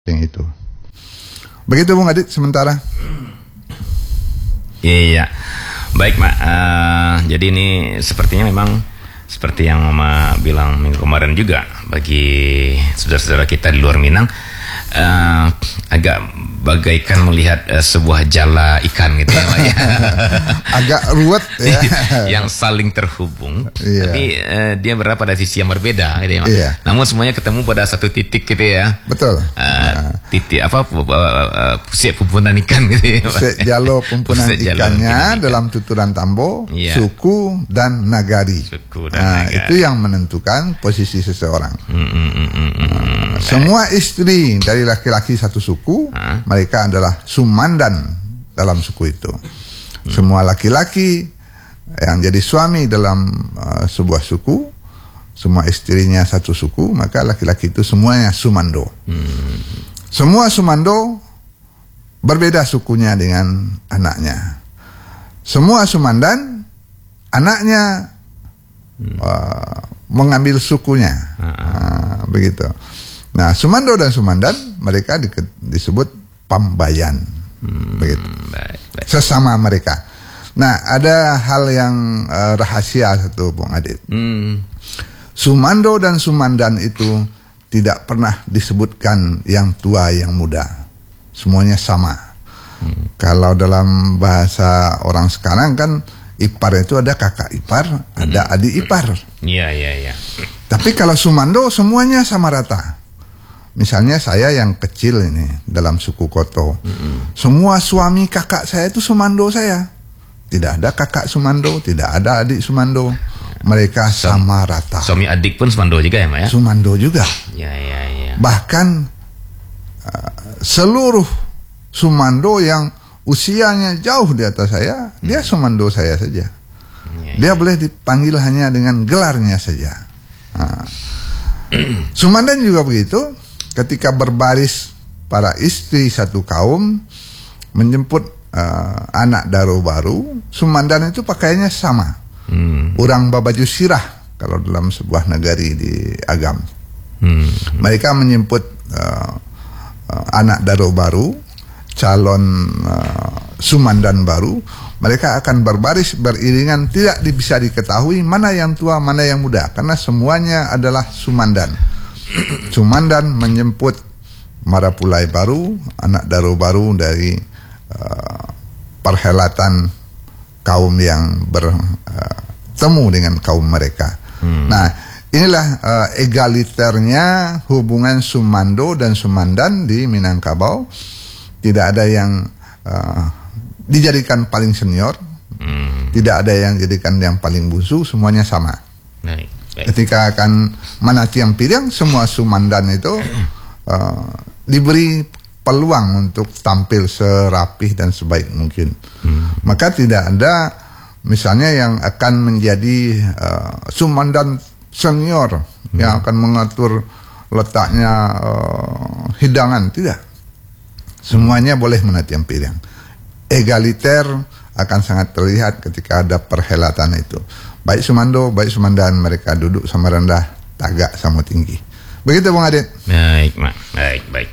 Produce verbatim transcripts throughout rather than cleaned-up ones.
yang itu. Begitu Bung Adit sementara. Iya, baik Mak. Uh, jadi ini sepertinya memang seperti yang Mama bilang minggu kemarin juga, bagi saudara-saudara kita di luar Minang uh, agak bagaikan melihat uh, sebuah jala ikan gitu ya, Mak, ya. Agak ruwet ya. Yang saling terhubung, iya. Tapi uh, dia berada pada sisi yang berbeda gitu ya, Mak. Iya. Namun semuanya ketemu pada satu titik gitu ya. Betul. Uh, nah. Titik apa uh, pusat pumpunan ikan gitu ya, pusat jalo pumpunan pusat ikannya jalo dalam tuturan Tambo, iya. Suku dan nagari. Suku dan nah, nagari. Itu yang menentukan posisi seseorang. Mm, mm, mm, mm, mm. Nah, semua istri dari laki-laki satu suku, huh? mereka adalah sumandan dalam suku itu. Hmm. Semua laki-laki yang jadi suami dalam uh, sebuah suku, semua istrinya satu suku, maka laki-laki itu semuanya sumando. Hmm. Semua sumando berbeda sukunya dengan anaknya. Semua sumandan anaknya hmm. uh, mengambil sukunya, uh, begitu. Nah, sumando dan sumandan mereka di, disebut pambayan, hmm, begitu. Baik, baik. Sesama mereka. Nah, ada hal yang uh, rahasia satu, Bung Adit. Hmm. Sumando dan sumandan itu tidak pernah disebutkan yang tua yang muda. Semuanya sama. Hmm. Kalau dalam bahasa orang sekarang kan ipar itu ada kakak ipar, hmm. ada adik ipar. Iya, iya, iya. Tapi kalau sumando semuanya sama rata. Misalnya saya yang kecil ini dalam suku Koto, mm-hmm. semua suami kakak saya itu sumando saya. Tidak ada kakak sumando, tidak ada adik sumando. Mereka Som, sama rata. Suami adik pun sumando juga ya, Mak ya? Sumando juga. Ya, ya, ya. Bahkan uh, seluruh sumando yang usianya jauh di atas saya, hmm. dia sumando saya saja. Ya, dia ya. boleh dipanggil hanya dengan gelarnya saja. Nah, sumandan juga begitu. Ketika berbaris para istri satu kaum menjemput uh, anak daro baru, sumandan itu pakaiannya sama. Hmm. Urang babaju sirah kalau dalam sebuah negari di Agam. Hmm. Mereka menjemput uh, uh, anak daro baru, calon uh, sumandan baru. Mereka akan berbaris beriringan, tidak bisa diketahui mana yang tua, mana yang muda, karena semuanya adalah sumandan. Sumandan menjemput marapulai baru, anak daro baru dari uh, perhelatan kaum yang bertemu uh, dengan kaum mereka. Hmm. Nah, inilah uh, egaliternya hubungan sumando dan sumandan di Minangkabau. Tidak ada yang uh, dijadikan paling senior, hmm. tidak ada yang dijadikan yang paling bungsu, semuanya sama. Baik. Ketika akan manatiang piring, semua sumandan itu uh, diberi peluang untuk tampil serapih dan sebaik mungkin. Hmm. Maka tidak ada misalnya yang akan menjadi uh, sumandan senior hmm. yang akan mengatur letaknya uh, hidangan, tidak. Semuanya hmm. boleh menatiang piring. Egaliter akan sangat terlihat ketika ada perhelatan itu. Baik sumando, baik sumandan, mereka duduk sama rendah, tagak sama tinggi. Begitu Bung Adit. Baik, Mak. Baik, baik.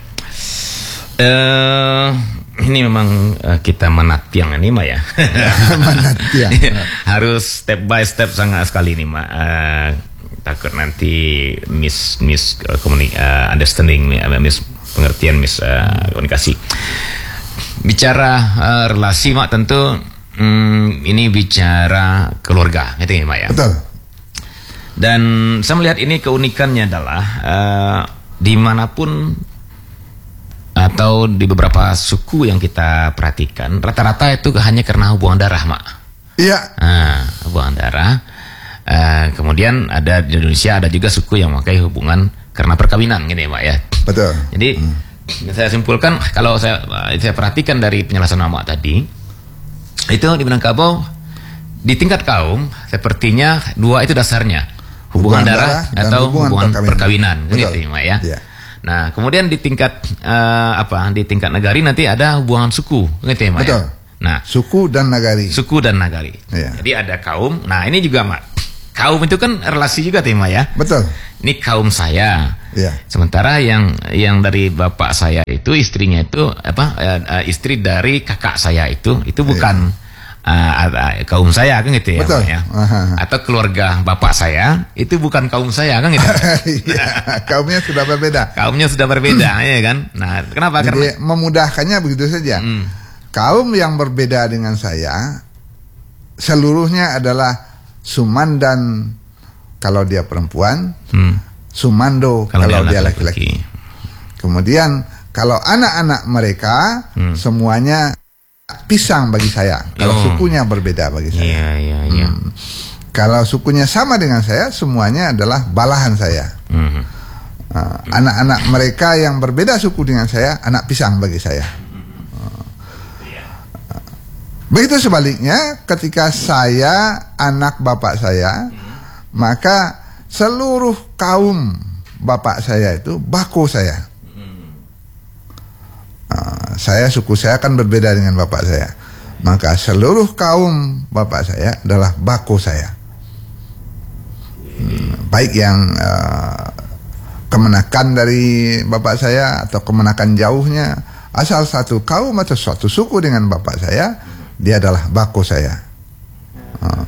Uh, ini memang uh, kita menatiang ini, Mak ya. Menatiang. Harus step by step sangat sekali nih, Mak. Uh, takut nanti miss miss uh, community, uh, understanding, uh, miss pengertian, miss uh, komunikasi. Bicara uh, relasi, Mak, tentu Hmm, ini bicara keluarga, gitu ya, Mak ya. Betul. Dan saya melihat ini keunikannya adalah uh, dimanapun atau di beberapa suku yang kita perhatikan, rata-rata itu hanya karena hubungan darah, Mak. Iya. Nah, hubungan darah. Uh, kemudian ada di Indonesia ada juga suku yang memakai hubungan karena perkawinan, gitu ya, Mak ya. Betul. Jadi hmm. saya simpulkan, kalau saya saya perhatikan dari penjelasan Mak tadi, itu di Minangkabau di tingkat kaum sepertinya dua itu dasarnya, hubungan, hubungan darah, darah atau hubungan, hubungan perkawinan, perkawinan. Gitu ya. Ya. Nah, kemudian di tingkat uh, apa? Di tingkat negari nanti ada hubungan suku, gitu ya, Mak. Betul. Nah, suku dan nagari. Suku dan nagari. Ya. Jadi ada kaum. Nah, ini juga, Mak. kaum itu kan relasi juga tema ya. Betul. Ini kaum saya. Ya. Sementara yang yang dari bapak saya itu istrinya itu apa uh, istri dari kakak saya itu itu bukan ya. uh, kaum saya kan gitu ya. Betul. Ya. Atau keluarga bapak saya itu bukan kaum saya kan gitu. Ya, kaumnya sudah berbeda. Kaumnya sudah berbeda ya kan. Nah, kenapa? Jadi Karena memudahkannya begitu saja. Hmm. Kaum yang berbeda dengan saya seluruhnya adalah Sumandan kalau dia perempuan, hmm. Sumando kalau, kalau dia laki-laki. Kemudian kalau anak-anak mereka hmm. semuanya pisang bagi saya. Kalau oh. sukunya berbeda bagi saya. Iya, iya, iya. Hmm. Kalau sukunya sama dengan saya, semuanya adalah balahan saya. Hmm. Uh, anak-anak mereka yang berbeda suku dengan saya, anak pisang bagi saya. Begitu sebaliknya, ketika saya anak bapak saya, maka seluruh kaum bapak saya itu bako saya. Uh, saya suku saya kan berbeda dengan bapak saya, maka seluruh kaum bapak saya adalah bako saya. Hmm, baik yang uh, kemenakan dari bapak saya atau kemenakan jauhnya, asal satu kaum atau suatu suku dengan bapak saya, dia adalah bako saya. Uh,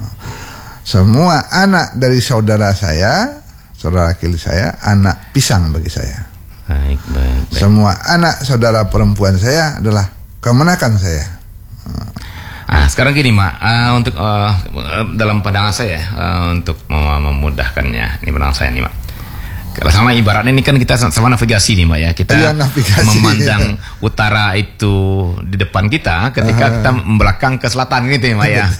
semua anak dari saudara saya, saudara kiri saya, anak pisang bagi saya. Baik, baik, baik. Semua anak saudara perempuan saya adalah kemenakan saya. Uh. Nah, sekarang gini, Mak, uh, untuk uh, dalam pandangan saya, uh, untuk memudahkannya, ini pandangan saya nih, Mak. Kalau sama ibaratnya ini kan kita sama navigasi nih, Mbak ya. Kita ya, memandang ya. Utara itu di depan kita, ketika uh. kita membelakang ke selatan gitu ya, Mbak ya.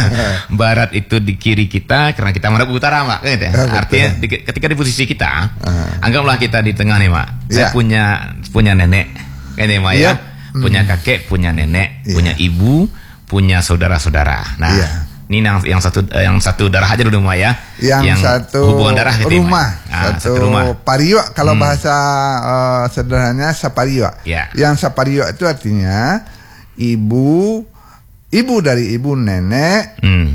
Barat itu di kiri kita karena kita menghadap utara, Mbak, gitu ya. Uh, Artinya di, ketika di posisi kita, uh. anggaplah kita di tengah nih, Mbak. Ya. Saya punya punya nenek, gitu ya, Mbak ya. Hmm. Punya kakek, punya nenek, ya. Punya ibu, punya saudara-saudara. Nah, ya. Ini yang, yang satu yang satu darah aja dulu, Mbak ya. Yang, yang satu hubungan darah gitu, rumah, ya, satu, satu rumah. Pariwa kalau hmm. bahasa uh, sederhananya sapariwa. Ya. Yang sapariwa itu artinya ibu, ibu dari ibu nenek, hmm.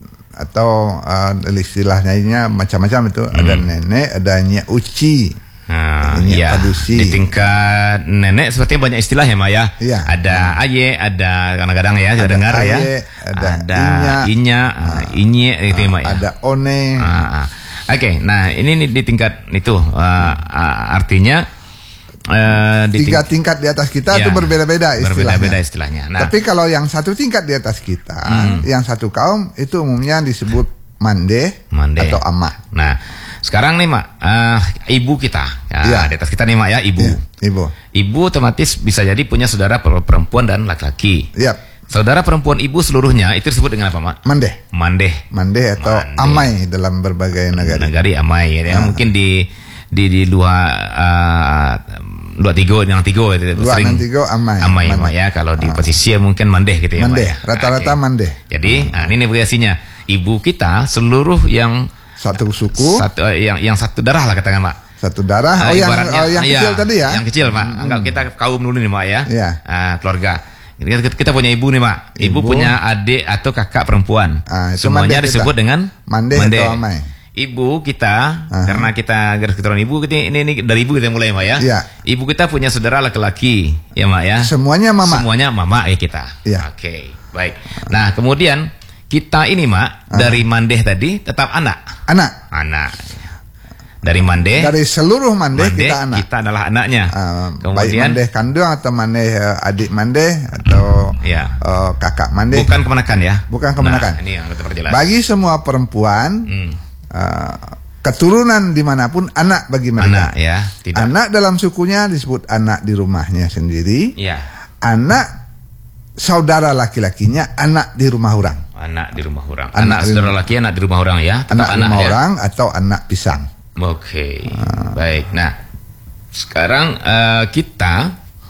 atau uh, istilahnya macam-macam itu. Hmm. Ada nenek, ada nyak uci. Nah, iya. Di tingkat nenek sepertinya banyak istilah ya, Mbak ya. Iya. Ada aye, ada kadang-kadang ya, ada dengar aye, ya. Ada, ada inya, inya, nah, inye gitu ya, Mbak ya. Ada one. Nah, Oke, okay, nah ini di tingkat itu uh, artinya uh, di tiga ting tingkat di atas kita itu ya, berbeda-beda istilahnya. Berbeda-beda istilahnya. Nah, tapi kalau yang satu tingkat di atas kita, hmm. yang satu kaum itu umumnya disebut mande, mande. Atau ama. Nah, sekarang nih, Mak, uh, ibu kita, ya, ya. Di atas kita nih, Mak ya, ibu. Ya, ibu. Ibu otomatis bisa jadi punya saudara perempuan dan laki-laki. Ya. Saudara perempuan ibu seluruhnya itu disebut dengan apa, Mak? Mande. Mande. Mande atau Mande. Amai dalam berbagai negara. Negari amai, ya. Nah. Mungkin di di di luar uh, dua tigo, yang tigo itu dua sering tigo amai. Amai, Mak ya. Kalau di posisi mungkin mande gitu ya, Mande. Ya. Rata-rata okay. Mande. Jadi, hmm. nah, ini negosiasinya. Ibu kita seluruh yang satu suku, satu uh, yang yang satu darah lah katakan, Pak. Satu darah. Oh, uh, yang oh, yang iya, kecil tadi ya. Yang kecil, Pak. Hmm. Anggap kita kaum dulu nih, Pak ya. Iya. Uh, keluarga. Kita, kita punya ibu nih, Pak. Ibu, ibu punya adik atau kakak perempuan. Uh, Semuanya disebut kita. Dengan mande, mande atau amai. Ibu kita, uh-huh. karena kita garis keturunan ibu, kita, ini, ini dari ibu kita mulai, Pak ya. Iya. Ibu kita punya saudara laki-laki, ya, Mak ya. Semuanya mama. Semuanya mama ya kita. Iya. Oke, okay, baik. Nah, kemudian kita ini, Mak, uh. dari Mandeh tadi tetap anak. Anak. Anak. Dari Mandeh. Dari seluruh Mandeh, Mandeh kita anak. Kita adalah anaknya. Uh, Kemudian baik Mandeh kandung atau Mandeh uh, adik Mandeh atau ya. uh, kakak Mandeh. Bukan kemenakan ya. Bukan kemenakan. Nah, ini yang kita perjelas. Bagi semua perempuan, hmm. uh, keturunan dimanapun anak bagi mereka. Anak ya. Tidak. Anak dalam sukunya disebut anak di rumahnya sendiri. Ya. Anak saudara laki-lakinya anak di rumah orang. Anak di rumah orang. Anak, anak saudara laki anak di rumah orang ya. Anak di rumah ya? Orang atau anak pisang. Oke, okay. uh. baik. Nah, sekarang uh, kita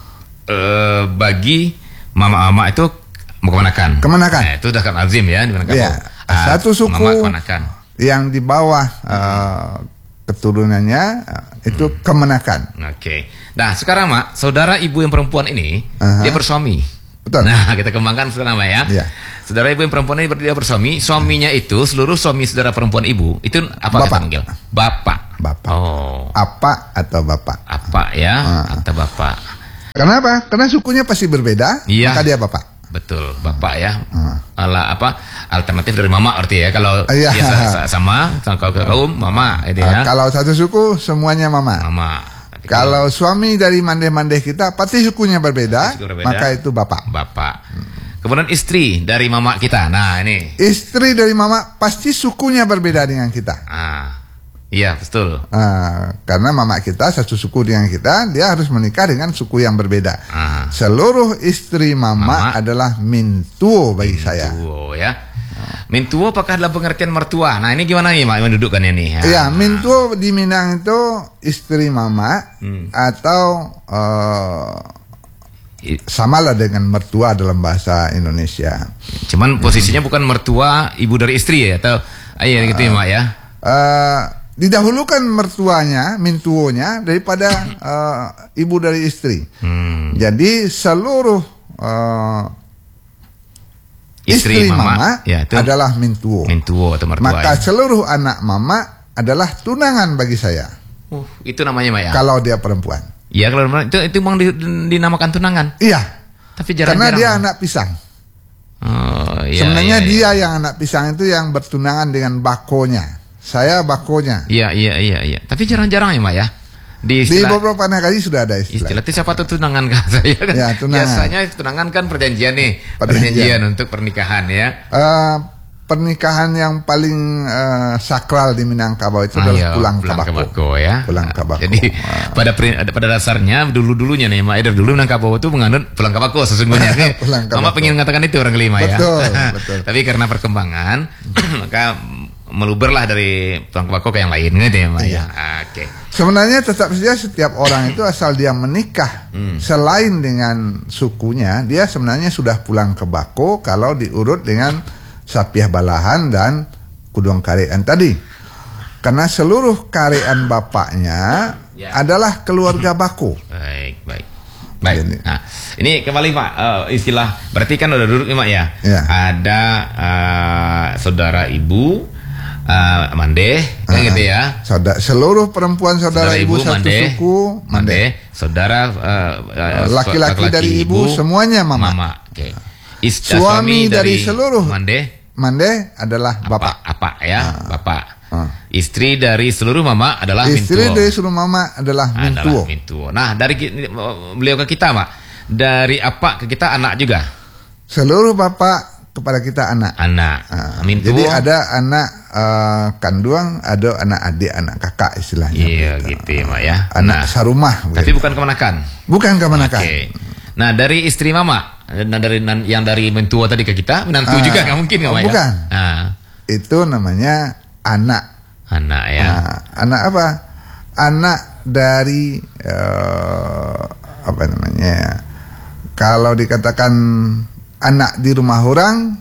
uh, bagi mama-mama itu mau kemenakan. Kemenakan. Nah, itu udah kan azim ya, dimana ya. Uh, Satu suku yang di bawah uh, keturunannya uh, itu hmm. kemenakan. Oke. Okay. Nah, sekarang, Mak, saudara ibu yang perempuan ini uh-huh. dia bersuami. Betul. Nah, kita kembangkan saudara ya. Ya. Saudara ibu yang perempuan ini berdua bersuami, suaminya itu seluruh suami saudara perempuan ibu itu apa Bapak. kita panggil? Bapak. Bapak. Oh. Apa atau bapak? Apa ya? Ah. Atau bapak. Kenapa? Karena sukunya pasti berbeda, Iya. maka dia bapak. Betul, bapak ya. Ah. Ala apa? Alternatif dari mama arti ya. Kalau Iya. dia sa- sa- sama, sama kaum kaum mama itu ya. Ah, kalau satu suku semuanya mama. Mama. Tapi Kalau suami dari mandeh-mandeh kita pasti sukunya berbeda, Suku berbeda. maka itu bapak. bapak. Kemudian istri dari mama kita. Nah, ini. Istri dari mama pasti sukunya berbeda dengan kita. Ah. Iya, betul. Ah, karena mama kita satu suku dengan kita, dia harus menikah dengan suku yang berbeda. Ah. Seluruh istri mama, Mama. adalah mintuo bagi saya. Mintuo ya. Mintuo apakah dalam pengertian mertua? Nah, ini gimana nih, Mak, mendudukkannya nih? Ya. Iya, mintuo di Minang itu istri mama Hmm. atau eh, I- samalah dengan mertua dalam bahasa Indonesia. Cuman posisinya bukan mertua ibu dari istri ya atau iya gitu ya, Mak ya. Eh, didahulukan mertuanya, mintuonya daripada eh, ibu dari istri. Hmm. Jadi seluruh eh, Istri, istri mama, mama, ya, itu adalah mintuo. Mintuo atau mertua. Maka ya. seluruh anak mama adalah tunangan bagi saya. Uh, itu namanya, Mak ya. Kalau dia perempuan. Iya, kalau itu itu memang di- dinamakan tunangan. Iya. Tapi jarang-jarang. Karena dia anak pisang. Oh, iya, Sebenarnya iya, dia yang anak pisang itu yang bertunangan dengan bakonya. Saya bakonya. Iya, iya, iya, iya. Tapi jarang-jarang ya, Mak ya. Di Di istilah, beberapa negara sudah ada istilah. istilah itu siapa tuh tunangan kan saya kan. Ya, tunangan. Biasanya tunangan kan perjanjian nih, Perjanjian. perjanjian untuk pernikahan ya. Eh, pernikahan yang paling eh, sakral di Minangkabau itu Ah, adalah iya, pulang pulang kabako. kabako ya. Pulang kabako. Jadi Ah. pada pri- pada dasarnya dulu-dulunya nih, Mak, dari dulu Minangkabau itu menganut pulang kabako sesungguhnya. Pulang kabako. Mama pengen mengatakan itu orang kelima ya. Betul, betul. Tapi karena perkembangan maka meluberlah dari pulang kabako ke yang lain gitu ya, Mak ya. Oke. Sebenarnya tetap saja setiap orang itu asal dia menikah Hmm. selain dengan sukunya, dia sebenarnya sudah pulang ke bako kalau diurut dengan sapiah balahan dan kuduang karean tadi. Karena seluruh karean bapaknya Ya. adalah keluarga bako. Baik, baik. Baik. Jadi- Nah, ini kembali Pak, eh, istilah berarti kan udah duduk nih, Mak ya. Ya. Ada eh, saudara ibu eh, Mandeh, kan Ah, gitu ya. Saudara, seluruh perempuan saudara, ibu, satu Mandeh, suku Mandeh. saudara eh, eh, Laki-laki dari ibu, semuanya mama. Mama. Oke. Is- Suami dari seluruh Mandeh, Mandeh adalah bapak. apa ya, bapak. Ah. Istri dari seluruh mama adalah Istri mintuo. dari seluruh mama adalah Adalah mintuo. mintuo. Nah, dari ki- beliau ke kita, Mak. Dari apa ke kita anak juga. Seluruh bapak kepada kita anak. Anak. Ah, mintuo. jadi ada anak eh, kandung, ada anak adik, anak kakak istilahnya. Iya, begitu. gitu ya, Mak ya. Anak Nah, sarumah. tapi begitu. bukan kemenakan. Bukan kemenakan. Oke. Nah, dari istri mama, nah dari nan- yang dari mentua tadi ke kita, menantu Ah, juga nggak mungkin nggak, oh, Mak ya? bukan. Nah, Itu namanya anak. anak ya. Nah, anak apa? Anak dari eh, apa namanya? Kalau dikatakan anak di rumah orang,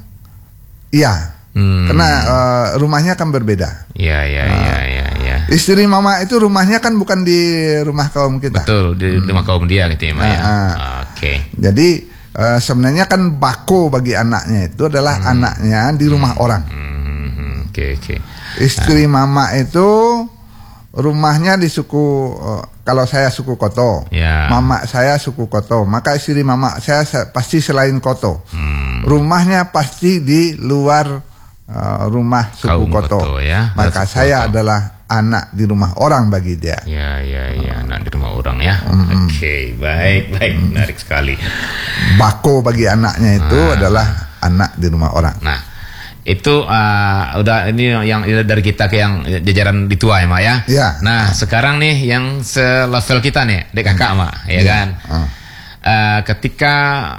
iya. Hmm. Karena eh, rumahnya kan berbeda. Iya, iya, iya, iya, iya. Istri mama itu rumahnya kan bukan di rumah kaum kita. Betul, di rumah kaum dia gitu ya, Mak ya. Ah, Oke. Jadi eh, sebenarnya kan bako bagi anaknya itu adalah anaknya di rumah orang. Hmm, Oke, oke. Istri mama itu rumahnya di suku eh, kalau saya suku Koto, Ya. mama saya suku Koto, maka istri mama saya se- pasti selain Koto. Hmm. Rumahnya pasti di luar eh, rumah suku Kaum Koto. Koto, ya. Maka Suku saya Koto. adalah anak di rumah orang bagi dia. Ya, ya, ya, anak di rumah orang ya. Oke, baik, baik, menarik sekali. Bako bagi anaknya itu Ah. adalah anak di rumah orang. Nah, itu uh, udah ini yang dari kita ke yang jajaran di tua ya, Mak ya. Ya. Nah, sekarang nih yang selevel kita nih, dek kakak, Mak, ya, Ya. kan. Ah. Uh, ketika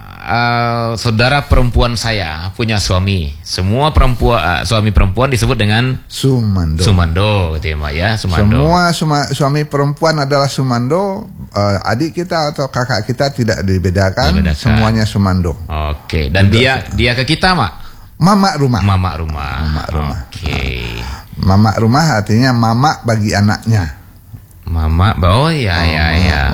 uh, saudara perempuan saya punya suami, semua perempuan uh, suami perempuan disebut dengan Sumando. Sumando, gitu ya, Mak ya, Sumando. Semua suma- suami perempuan adalah Sumando, eh, adik kita atau kakak kita tidak dibedakan, Dibedakan. semuanya Sumando. Oke, dan dia dia ke kita, Mak. Mama rumah. Mama rumah. Mama rumah. Oke. Mama rumah artinya mama bagi anaknya. Mama, oh ya, ya, ya.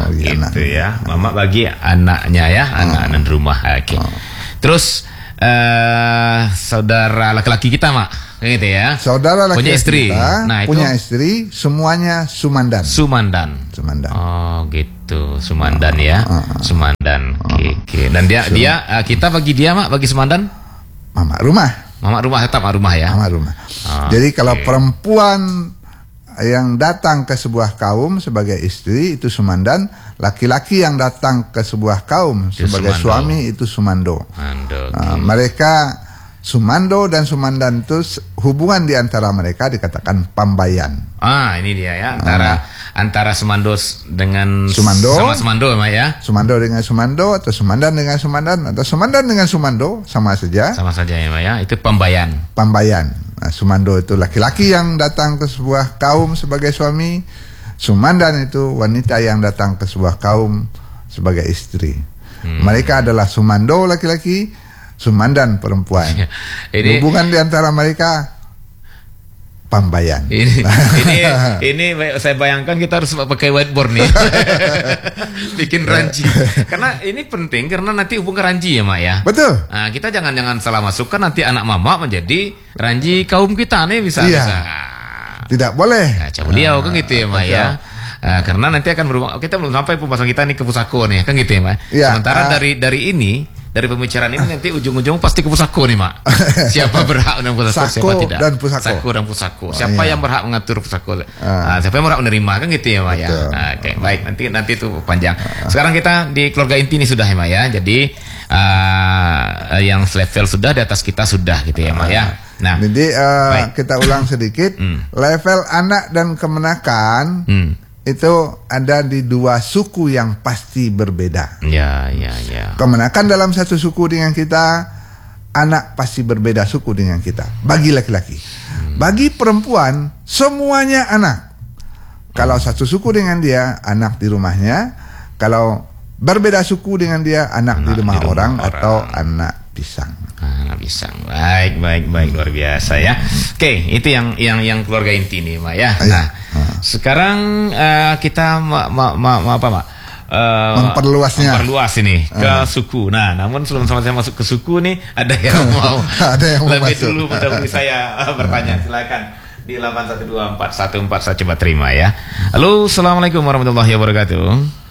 bagi gitu anaknya. ya. Mama bagi anaknya ya, Oh. anak-anak rumah. Oke. Oh. Terus eh saudara laki-laki kita, Mak, gitu ya. Saudara laki-laki punya istri. kita Nah, itu punya istri, semuanya Sumandan. Sumandan. Sumandan. Oh, gitu. Sumandan Oh, ya. oh, oh. Sumandan. Oh. Oke, oke. Dan dia Sum- dia eh, kita bagi dia, Mak, bagi Sumandan, Mama rumah. Mama rumah tetap Mak rumah ya. Mama rumah. Oh, Jadi kalau oke. perempuan yang datang ke sebuah kaum sebagai istri itu Sumandan, laki-laki yang datang ke sebuah kaum Itu sebagai Sumando. suami itu Sumando. Mando, Nah, oke. mereka Sumando dan Sumandan itu s- hubungan di antara mereka dikatakan pambayan. Ah, ini dia ya, antara antara Sumando s- dengan Sumando. sama Sumando, Mak ya. Sumando dengan Sumando atau Sumandan dengan Sumandan atau Sumandan dengan Sumando sama saja Sama saja ya, Mak ya. Itu pembayan. pambayan. Nah, Sumando itu laki-laki yang datang ke sebuah kaum sebagai suami. Sumandan itu wanita yang datang ke sebuah kaum sebagai istri. Hmm. Mereka adalah Sumando laki-laki, Sumandan perempuan. Ini Hubungan di antara mereka pambayan. ini ini ini saya bayangkan kita harus pakai whiteboard nih. Bikin ranji. Karena ini penting karena nanti hubungan ranji ya, Mak ya. Betul. Nah, kita jangan-jangan salah masukkan nanti anak mama menjadi ranji kaum kita nih bisa Iya. bisa. Tidak boleh. Nah, coba beliau kan gitu ya, Mak ya. Nah, karena nanti akan berubah. Kita belum sampai pembahasan kita nih ke pusako nih, kan gitu ya, Mak. Iya, Sementara ah. dari dari ini, dari pembicaraan ini nanti ujung-ujung pasti ke pusako nih, Mak. Siapa berhak dengan pusako, Sako siapa tidak? dan pusako. Sako dan pusako. Oh, Siapa iya. yang berhak mengatur pusako? Ah. Nah, siapa yang berhak menerima, kan gitu ya, Mak ya. Betul. Nah, oke, baik. Nanti nanti itu panjang. Sekarang kita di keluarga inti ini sudah ya, Mak ya. Jadi ah, yang level sudah di atas kita sudah gitu ya, Mak ya. Nah, Jadi eh, baik. kita ulang sedikit. Hmm. Level anak dan kemenakan hmm. itu ada di dua suku yang pasti berbeda. Ya, ya, ya. Kemenakan dalam satu suku dengan kita, anak pasti berbeda suku dengan kita. Bagi laki-laki, bagi perempuan semuanya anak. Kalau satu suku dengan dia, anak di rumahnya. Kalau berbeda suku dengan dia, anak, Anak di, rumah di rumah orang, orang. atau anak pisang. Ah, nggak bisa. Baik, baik, baik, luar biasa ya. Oke, itu yang yang yang keluarga inti nih, Mak ya. Iya. Nah, sekarang eh, kita ma, ma, ma, ma- apa, Mak? Eh, Memperluasnya. memperluas ini ke suku. Nah, namun sebelum saya masuk ke suku nih, ada yang mau Ada yang mau lebih masuk. dulu mendahului saya eh, bertanya. Silakan di delapan satu dua empat satu empat saya coba terima ya. Halo, assalamualaikum warahmatullahi wabarakatuh.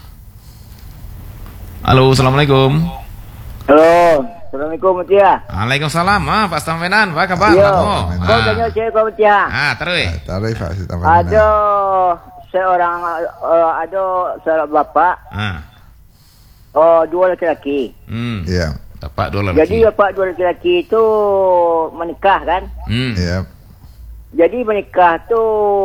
Halo, assalamualaikum. Halo, Assalamualaikum Mutia. Waalaikumsalam, ah, Pak Stampenan, apa kabar? Yo, Kamu? kau tanya saya kau Mutia. Ah, terus. Tarik Pak Sita Ada seorang, uh, ada seorang bapak, Ah, oh dua laki-laki. hmm. Iya, Bapak dua lagi. Jadi bapak dua laki-laki itu menikah kan? hmm. iya. Jadi menikah tu,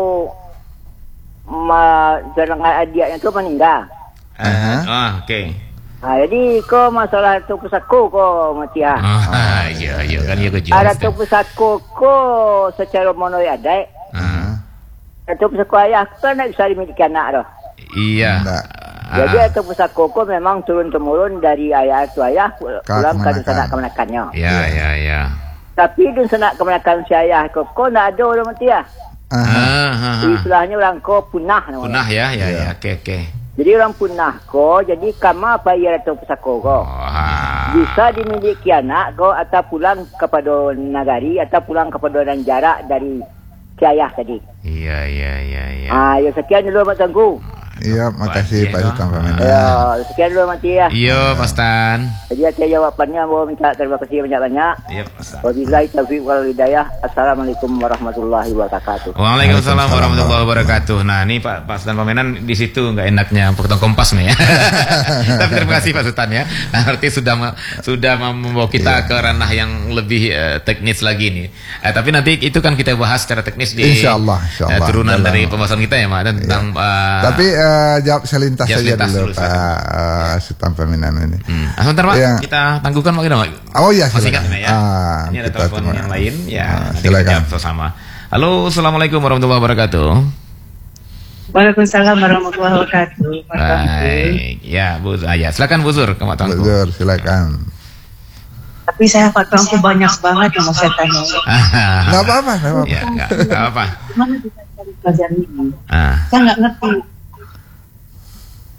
ma, sedangkan adiknya tu meninggal. Ah, ah, oke. Nah, jadi kau masalah tu pusako kau Mutia. Ah, iya, iya kan iya kejual. Ada tu pusako kau secara monoi adai. Ah, Tu pusako ayah kan tak bisa dimiliki anak dah. iya. Enggak. Ah, Jadi atau pusako ko memang turun-temurun dari ayah tu ayah Ke pulang ke kemenakan. sanak kemenakannya. Iya, iya, iya. Tapi dun sanak kemenakan si ayah ko ko nak ada orang mati ya. Aha. Ah, ah, ah. Istilahnya orang ko punah nama. Punah ya, ya, Iya. ya. Oke, oke. Jadi orang punah ko, jadi kama bayar atau pusako ko. Oh, ah. Bisa dimiliki anak ko atau pulang kepada nagari atau pulang kepada orang jarak dari si ayah tadi. Iya, iya, iya, iya. Ah, ya sekian dulu Mak Tengku. Iya, makasih Pak Sita Pamenan. Ya, sekian dulu mati ya. Iya, Pak Stan. Jadi saya jawapannya mau minta terima kasih banyak-banyak. Iya, Pak Stan. Wabillahi taufiq wal hidayah. Assalamualaikum warahmatullahi wabarakatuh. Waalaikumsalam warahmatullahi wabarakatuh. Nah, ini Pak Pak Sultan Pamenan di situ nggak enaknya potong kompas nih ya. Tapi terima kasih Pak Sultan ya. Nah, berarti sudah me- sudah membawa kita Iya. ke ranah yang lebih eh, teknis lagi nih. Eh, tapi nanti itu kan kita bahas secara teknis di Insyaallah, insyaallah. eh, turunan Dalam- dari pembahasan kita ya, Mak, tentang eh, Tapi eh, jawab selintas jawab saja selintas dulu dulu, Pak uh, Sita Pamenan ini. hmm. Ah, sebentar Pak, Iya. kita tangguhkan Pak kita, Pak. Oh iya, Masih silakan. ingat ya? Ah, Ini ada kita telepon terima. yang lain ya. Ah, nanti kita silakan. jawab bersama. Halo, assalamualaikum warahmatullahi wabarakatuh. Waalaikumsalam warahmatullahi wabarakatuh. Baik, ya Bu, ah, ya silakan Bu Zur, ke Mak Tuanku. Betul, silakan. Tapi saya Pak Tuanku banyak banget yang mau saya tanya. Enggak apa-apa, enggak apa-apa. Ya, enggak enggak apa. Gimana bisa cari pelajaran ini? Ah, Saya nggak ngerti.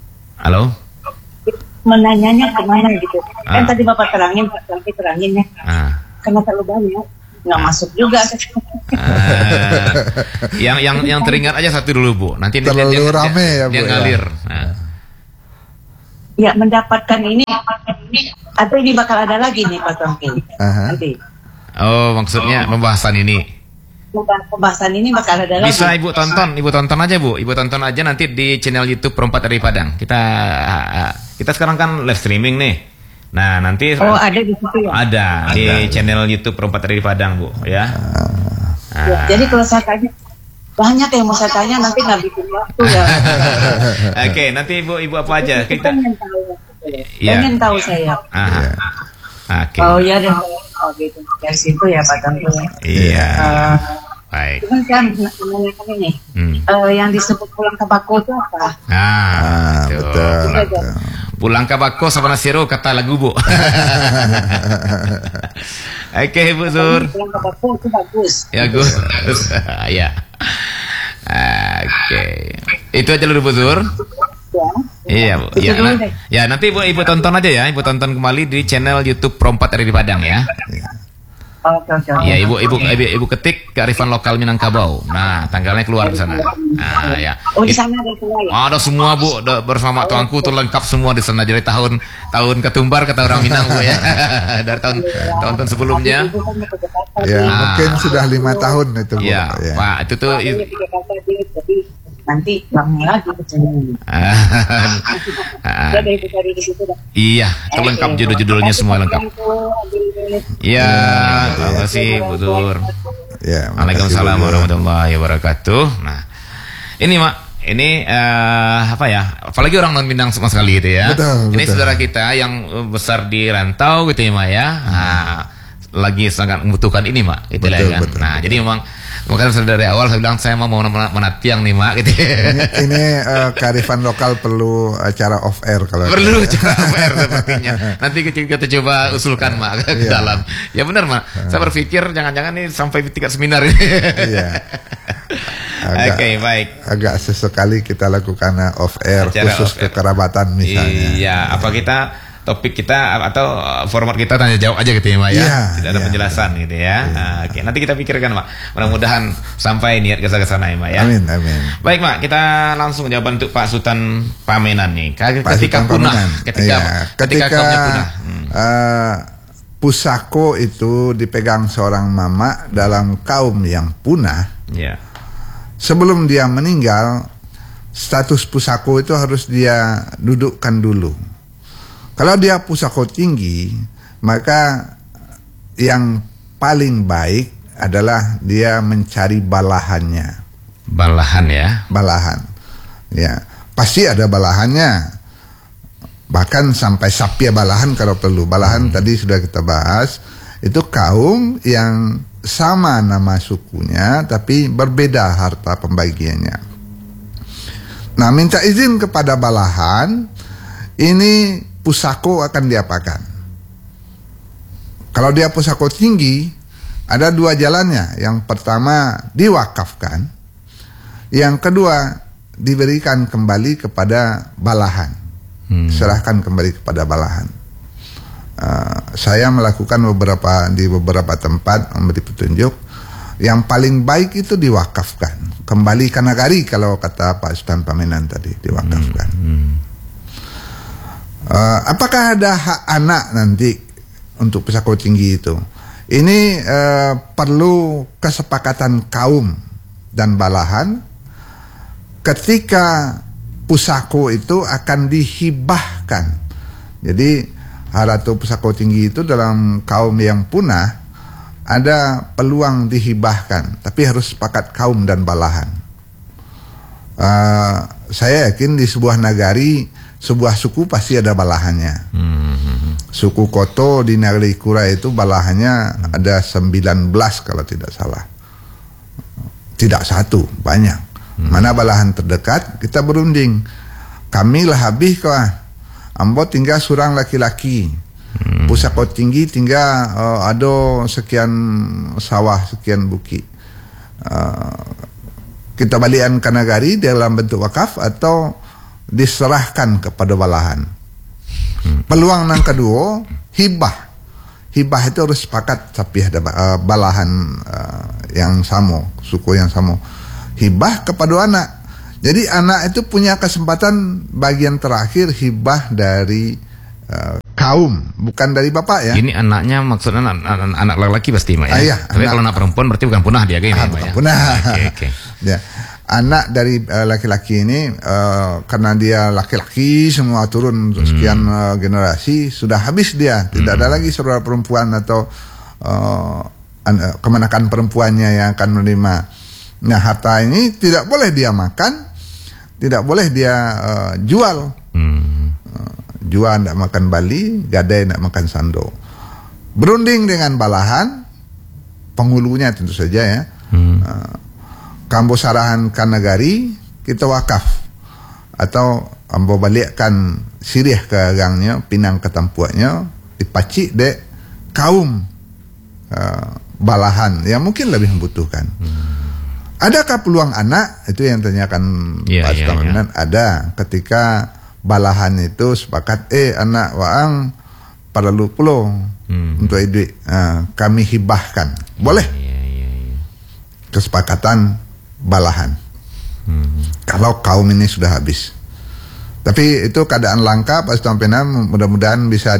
Halo. Menanyanya kemana gitu. Ah. Kan tadi Bapak terangin, Pak Sampi terangin ya. Ah. Karena terlalu banyak, nggak Ah. masuk juga. Ah. yang yang yang teringat aja satu dulu Bu. Nanti Terlalu dia, dia, rame dia, ya, dia Bu, ya. ngalir. Nah. Ya mendapatkan ini, atau ini bakal ada lagi nih Pak Sampi. Aha. Nanti Oh, maksudnya pembahasan ini. pembahasan ini bakal ada lagi. Bisa Ibu tonton, Ibu tonton aja Bu. Ibu tonton aja nanti di channel YouTube Perempat dari Padang. Kita kita sekarang kan live streaming nih. Nah, nanti Oh ada di situ ya. ada di channel YouTube Perempat dari Padang, Bu, ya. Ya, jadi kalau saya tanya banyak yang mau saya tanya nanti nggak bikin waktu ya. Oke, nanti Ibu Ibu apa aja? Kita Kita pengen tahu, Iya. pengen tahu saya. Aha. Oke. Oh ya deh, oh gitu dari situ ya Pak Tanto ya. Iya. Eh, Baik. Cuman saya menanyakan ini, Hmm. eh, yang disebut pulang ke bako itu apa? Ah, Ah, betul. betul. betul. Pulang ke bako sama nasiru kata lagu Bu. Oke Bu Sur. Pulang ke bako itu bagus. Ya Gus. Ya. Oke. Itu aja dulu Bu Sur. Ya. Iya Bu. Itu Ya, dulu nah, deh. ya nanti Bu Ibu tonton aja ya. Ibu tonton kembali di channel YouTube Perempat dari Padang ya. Oke oke. oke. Ya Ibu Ibu Ibu, ibu ketik kearifan lokal Minangkabau. Nah, tanggalnya keluar di sana. Nah, ya. Oh di It- sana ada semua ya. Ada semua Bu, da- bersama tuanku tuh lengkap semua di sana. Jadi tahun tahun ketumbar kata orang Minang Bu ya. Dari tahun tahun-tahun sebelumnya. Ibu kan mau ke Jakarta, Ya, dia- Ah. mungkin sudah lima tahun itu Bu. Iya, Ya. Pak, itu tuh dia i- ke Jakarta dia, jadi nanti lama lagi ke sini. Ah, Dia dari dari di situ dah. iya, itu lengkap judul-judulnya semua lengkap. Iya, terima kasih Bu Tur. Ya, makasih, Waalaikumsalam Bu. warahmatullahi wabarakatuh. Nah, ini Mak, ini eh, apa ya? Apalagi orang non Minang sama sekali gitu ya. Betul, ini betul. saudara kita yang eh, besar di rantau gitu ya Mak ya. Nah, lagi sangat membutuhkan ini Mak, gitu lah Betul, kan. betul, Nah, betul. jadi memang makanya sudah dari awal saya bilang saya mau mau mena- menatiang nih Mak gitu. Ini, ini eh, kearifan lokal perlu acara off air kalau Perlu cara fair sepertinya. Nanti kita, kita coba usulkan Mak ke Iya. dalam. Ya benar Mak. Saya berpikir jangan-jangan ini sampai tingkat seminar ini. Iya. Oke, Agak, baik. agak sesekali kita lakukan eh, off air Acara khusus off air. kekerabatan misalnya. Iya, apa kita topik kita atau format kita tanya jawab aja gitu ya Mak ya. Iya, Tidak ada iya. penjelasan gitu ya. Nah, oke, nanti kita pikirkan Mak. Mudah-mudahan sampai niat kita ke sana ya Mak ya. Amin, amin. Baik Mak, kita langsung jawaban untuk Pak Sultan Pamenan nih. Ketika Pak Sultan punah, Pamenan. ketika Iya, ketika, ketika kaumnya punah. Hmm. eh, pusako itu dipegang seorang mama dalam kaum yang punah. Ya. Sebelum dia meninggal, status pusako itu harus dia dudukkan dulu. Kalau dia pusako tinggi, maka yang paling baik adalah dia mencari balahannya. Balahan ya. Balahan, ya pasti ada balahannya. Bahkan sampai sapia balahan kalau perlu. Balahan tadi sudah kita bahas. Itu kaum yang sama nama sukunya tapi berbeda harta pembagiannya. Nah, minta izin kepada balahan, ini pusako akan diapakan. Kalau dia pusako tinggi, ada dua jalannya. Yang pertama diwakafkan, yang kedua diberikan kembali kepada balahan. Hmm. Serahkan kembali kepada balahan. Uh, saya melakukan beberapa di beberapa tempat memberi petunjuk. Yang paling baik itu diwakafkan, kembali ke nagari kalau kata Pak Sultan Pamenan tadi, diwakafkan. Hmm. Uh, apakah ada hak anak nanti untuk pusako tinggi itu? Ini uh, perlu kesepakatan kaum dan balahan ketika pusako itu akan dihibahkan. Jadi haratu pusako tinggi itu dalam kaum yang punah ada peluang dihibahkan, tapi harus sepakat kaum dan balahan. Uh, saya yakin di sebuah nagari, sebuah suku pasti ada balahannya. Hmm. Suku Koto di Nagari Kura itu balahannya ada sembilan belas kalau tidak salah. Tidak satu, banyak. Mana balahan terdekat, kita berunding. Kami lah habis kau. Ambo tinggal surang laki-laki. Hmm. Pusako tinggi tinggal uh, ada sekian sawah, sekian bukit. Uh, kita balikan ke nagari dalam bentuk wakaf atau diserahkan kepada balahan. Peluang yang kedua, hibah. Hibah itu harus sepakat tapi ada uh, balahan uh, yang sama, suku yang sama. Hibah kepada anak. Jadi anak itu punya kesempatan bagian terakhir hibah dari uh, kaum, bukan dari bapak ya. Ini anaknya maksudnya anak, anak, anak laki-laki pasti Mak ya. Ah, iya, tapi anak, kalau anak perempuan berarti bukan punah dia kayaknya. Ah, bukan punah. Oke, oke. Ya. Anak dari uh, laki-laki ini uh, karena dia laki-laki semua turun sekian uh, generasi sudah habis dia, tidak hmm. ada lagi saudara perempuan atau uh, an- kemenakan perempuannya yang akan menerima. Nah, harta ini tidak boleh dia makan, tidak boleh dia uh, jual. Hmm. Uh, jual tidak makan bali, gadai tidak makan sando. Berunding dengan balahan, penghulunya tentu saja ya. Hmm. Uh, Kambo sarahan kan negari kita wakaf atau ambo balikkan sirih ke agangnya, pinang ke tampuaknya, dipacik dek kaum uh, balahan yang mungkin lebih membutuhkan. Hmm. Adakah peluang anak? Itu yang tanyakan yeah, Pak yeah, yeah. Ada ketika balahan itu sepakat, eh anak waang pada lu pulau hmm. untuk duit, uh, kami hibahkan, boleh? Yeah, yeah, yeah. Kesepakatan balahan. Hmm. Kalau kaum ini sudah habis. Tapi itu keadaan langka Pak Stampena, mudah-mudahan bisa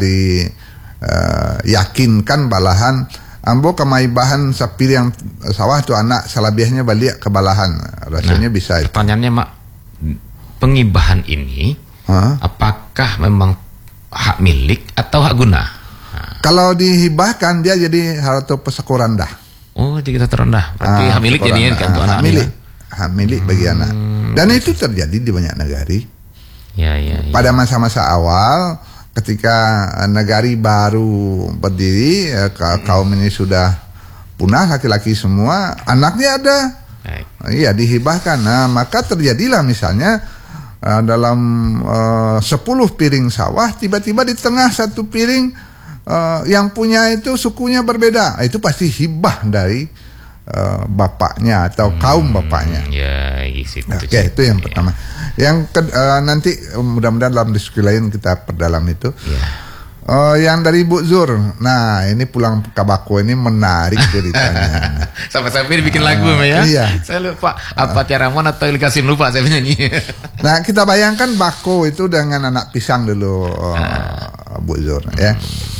diyakinkan uh, balahan ambo kemai bahan sapir yang sawah tu anak salabihnya balik ke balahan. Rasanya nah, bisa. Pertanyaannya Mak, pengibahan ini huh? apakah memang hak milik atau hak guna? Nah. Kalau dihibahkan dia jadi harta pesaku rendah. Oh, jadi kita terendah. Berarti ah, hak milik jadinya kan hak milik. Hak milik hmm. bagi anak. Dan itu terjadi di banyak negari. Ya, ya, ya. Pada masa-masa awal ketika negari baru berdiri, kaum ini sudah punah, laki-laki semua, anaknya ada. Baik. Iya, dihibahkan. Nah, maka terjadilah misalnya dalam uh, sepuluh piring sawah, tiba-tiba di tengah satu piring Uh, yang punya itu sukunya berbeda, itu pasti hibah dari uh, bapaknya atau hmm, kaum bapaknya. Ya, isi, Oke, okay, itu yang ya. pertama. Yang ke, uh, nanti mudah-mudahan dalam diskusi lain kita perdalam itu. Ya. Uh, yang dari Bu Zur, nah ini pulang kabako ini menarik ceritanya. Sampai-sampai dibikin uh, lagu ya. Iya. Saya lupa apa uh, Tiara Mon atau Ilkasim lupa saya nyanyi. Nah kita bayangkan bako itu dengan anak pisang dulu, uh, uh. Bu Zur hmm. ya.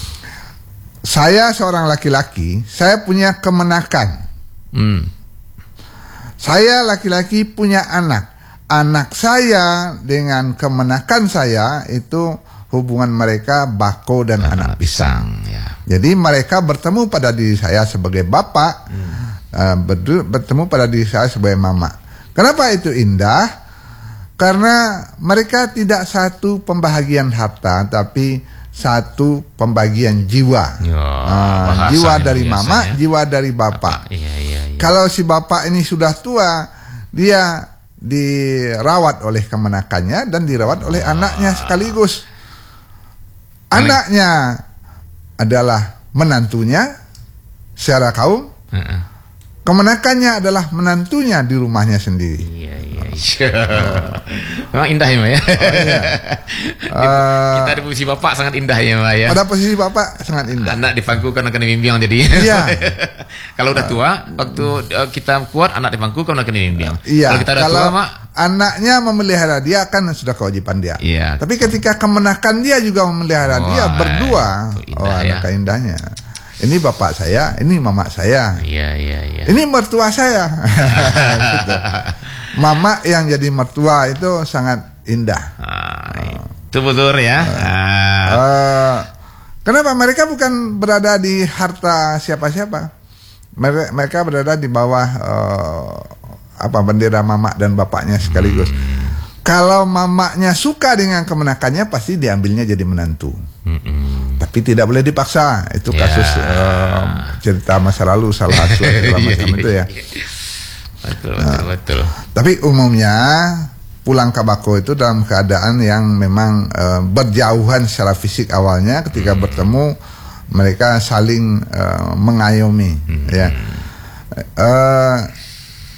Saya seorang laki-laki, saya punya kemenakan. Hmm. Saya laki-laki punya anak. Anak saya dengan kemenakan saya itu hubungan mereka bako dan anak, anak pisang. pisang ya. Jadi mereka bertemu pada diri saya sebagai bapak, hmm. uh, bertemu pada diri saya sebagai mama. Kenapa itu indah? Karena mereka tidak satu pembahagian harta, tapi satu pembagian jiwa. Ya, uh, jiwa dari mama, ya. jiwa dari bapak. Iya, iya, iya. Kalau si bapak ini sudah tua, dia dirawat oleh kemenakannya dan dirawat oleh oh. anaknya sekaligus. Anaknya adalah menantunya secara kaum. Uh-uh. Kemenakannya adalah menantunya di rumahnya sendiri. Iya, iya. Memang indah ya, Mbak ya. Oh, iya. uh, Kita di posisi bapak sangat indah ya, Mbak ya. Pada posisi bapak sangat indah. Anak dipangku karena kena bimbing jadi. Iya. Kalau udah tua, waktu uh, kita kuat anak dipangku karena kena bimbing. Iya. Kalau kita udah tua, Mak, anaknya memelihara dia kan sudah kewajiban dia. Iya. Tapi ketika kemenakan dia juga memelihara oh, dia berdua. Indah, oh, alangkah ya. indahnya. Ini bapak saya, ini mama saya. Iya, iya, iya. Ini mertua saya. Gitu. Mama yang jadi mertua itu sangat indah. Ah, itu betul ya. Uh, ah. uh, kenapa mereka bukan berada di harta siapa-siapa? Mereka, mereka berada di bawah uh, apa bendera mama dan bapaknya sekaligus. Hmm. Kalau mamanya suka dengan kemenakannya, pasti diambilnya jadi menantu. Hmm. Tapi tidak boleh dipaksa. Itu kasus yeah. uh, cerita masa lalu salah satu macam itu ya. Betul, betul, nah, betul. Tapi umumnya pulang kabako itu dalam keadaan yang memang uh, berjauhan secara fisik awalnya. Ketika hmm. bertemu mereka saling uh, mengayomi. Hmm. Ya. Uh,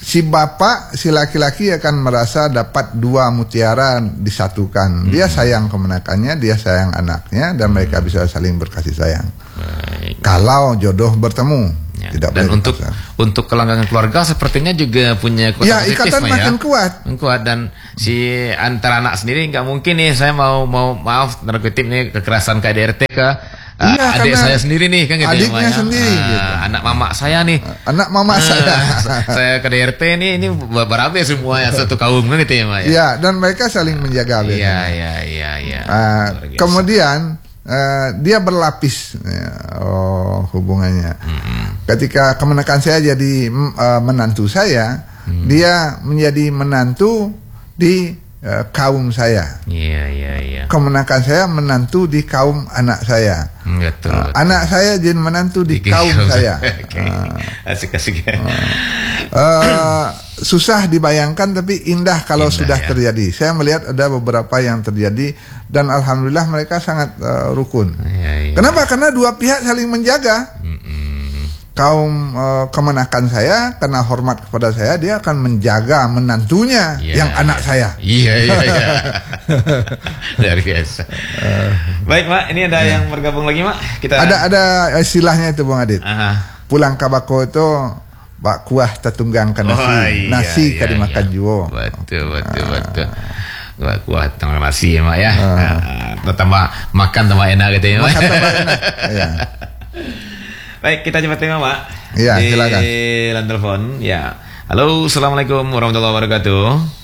si bapak, si laki-laki akan merasa dapat dua mutiara disatukan. Dia sayang kemenakannya, dia sayang anaknya, dan mereka bisa saling berkasih sayang. Baik. Kalau jodoh bertemu, ya. tidak Dan boleh untuk dipaksa. untuk kelanggangan keluarga sepertinya juga punya kuat Ya, positif, ikatan Ma, makin ya. kuat. kuat dan si antara anak sendiri nggak mungkin nih saya mau mau maaf tanda kutip nih kekerasan K D R T ke uh, Iya, adik karena saya sendiri nih kan gitu ya, adiknya Ma, ya. sendiri, Ah, gitu. anak mama saya nih Anak mama saya. Ah, saya K D R T nih ini berabe semua ya satu kaum kan gitu ya, Ma, ya. Ya, dan mereka saling menjaga. Iya biasanya. iya iya iya. Ah, Luar biasa. kemudian uh, dia berlapis ya, oh, hubungannya. Mm-hmm. Ketika kemenakan saya jadi uh, menantu saya, Mm. dia menjadi menantu di uh, kaum saya. Iya iya iya. Kemenakan saya menantu di kaum anak saya. Mm, Betul. Uh, betul. anak saya jadi menantu di Di kaum kaum saya. Oke. Asik asik. Uh, susah dibayangkan tapi indah kalau Indah, sudah ya. terjadi. Saya melihat ada beberapa yang terjadi dan alhamdulillah mereka sangat uh, rukun. Iya, iya. Kenapa? Karena dua pihak saling menjaga. Mm-mm. Kaum uh, kemenakan saya karena hormat kepada saya, dia akan menjaga menantunya Iya, yang anak saya. Iya iya iya. Luar biasa. Baik, Mak, ini ada yang bergabung lagi, Mak. Kita Ada ada istilahnya itu Bung Adit. Aha. Pulang kabako itu bak kuah tetunggang ke nasi, Oh, iya, nasi iya, kadi makan iya. juo. Betul betul betul. Kuah kuah tengah nasi ya, Mak ya. Ah, tambah makan tambah enak gitu ya, Mak. Makan tambah enak. Iya. Baik, kita coba terima, Mak. Iya, Di silakan. line telepon. Ya. Halo, assalamualaikum warahmatullahi wabarakatuh.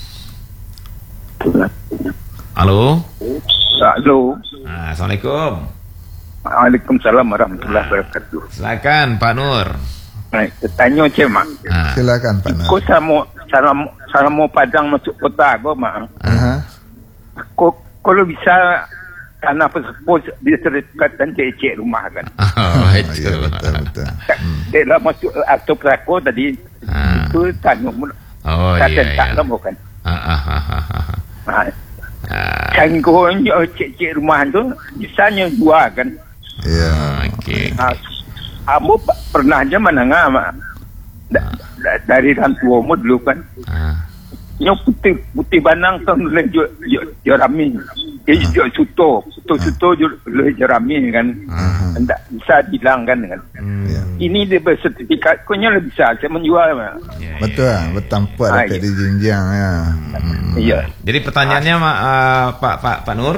Halo. Halo. Ah, assalamualaikum. Waalaikumsalam warahmatullahi wabarakatuh. Silakan Pak Nur. Baik, tanya je mak. Ah. Silakan Pak Nur. Kau sama salam salam mau Padang masuk kota kau mak. Aha. Kau kalau bisa tanah pesepos disertifikat dan cek rumah kan. Oh, Oh, itu. iya, betul betul. Dia lah masuk akto pelako tadi Ah. itu tanya mu. Oh Kata iya tak iya. lah bukan. Ah, ah, ah, ah, ah. Ha. Ah, Kan kau cek-cek rumah tu bisanya dua kan. Iya. Oke. Ha. Kamu pernah aja menengah mak. Da, da, dari orang tua mu dulu kan. Ah. Yang putih putih banang tu le jo jo jerami. Dia jo suto, suto suto jo le jerami kan. Tidak bisa dilangkan kan. Iya. Ini dia bersertifikat, kau nya lebih bisa saya menjual mak. Ya, Betul, ya. bertampak Ah, dekat iya. di jenjang ya. Hmm. Iya. Jadi pertanyaannya Mak, ah, Pak Pak Pak Nur.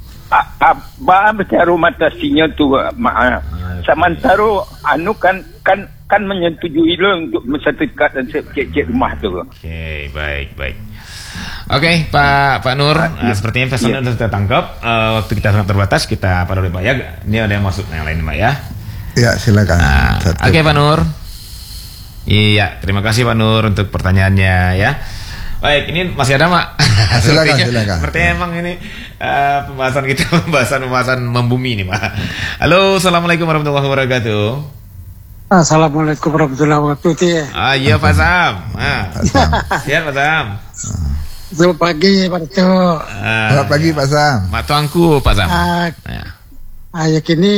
Apa bicara mata sinya tu mak. Sementara anu kan kan kan menyetujui lo untuk sertifikat dan cek-cek rumah tu. Oke, baik, baik. Oke, Pak Pak Nur, ah, sepertinya pesannya sudah kita tangkap. Eh, waktu kita sangat terbatas, kita pada Pak ya. Ini ada yang masuk yang lain, Pak ya. Ya, silakan. Ah, Satu. Oke, Pak Nur. Iya, terima kasih Pak Nur untuk pertanyaannya ya. Baik, ini masih ada, Mak. Silakan, Sepertinya- silakan. Sepertinya emang ini eh, pembahasan kita pembahasan pembahasan membumi nih, Pak. Halo, assalamualaikum warahmatullahi wabarakatuh. Assalamualaikum warahmatullahi wabarakatuh. Ah, iya Pak Sam. Ah, Pak Sam. siap Pak Sam. Selamat pagi Pak Rito. Ah, Selamat pagi Pak Sam. Mak tuangku Pak Sam. Ah, Ya. Ayat ini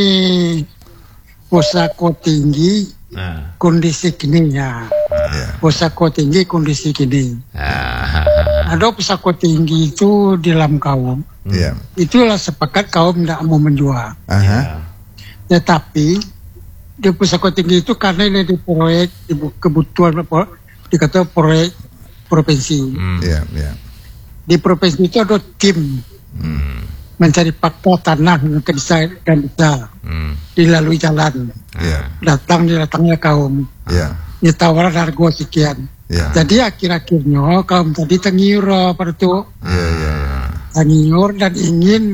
pusako tinggi Nah. kondisi kini ya. Ya. Pusako tinggi kondisi kini. Ah, Ada pusako tinggi itu di dalam kaum. Ya. Itulah sepakat kaum tidak mau menjual. Aha. Tetapi di pusako tinggi itu karena ini di proyek di kebutuhan pro- dikata proyek provinsi. Hmm. Ya, ya. Di provinsi itu ada tim Hmm. mencari fakta tanah yang bisa dan bisa Hmm. dilalui jalan. Ya. Datang datangnya kaum, Ya. ditawaran harga sekian. Ya. Jadi akhir-akhirnya kaum tadi tengiur pada itu Ya, ya. tengiur dan ingin